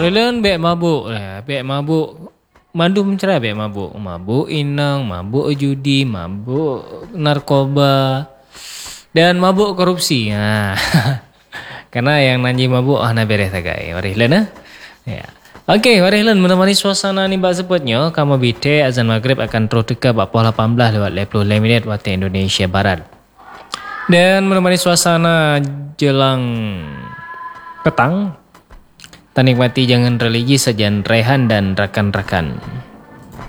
Relan bek mabuk. Bek mabuk. Mandu mencerai bek mabuk. Mabuk inang, mabuk judi, mabuk narkoba. Dan mabuk korupsi. Nah. Karena yang nanji mabuk na beres tagai. Warihlan ya. Okey, warihlan menemani suasana ni bak sepatnya, kamu bite azan maghrib akan terus teka 18 lewat 50 minit waktu Indonesia Barat. Dan menemani suasana jelang petang, tak nikmati jangan religi sajian Rehan dan rakan-rakan.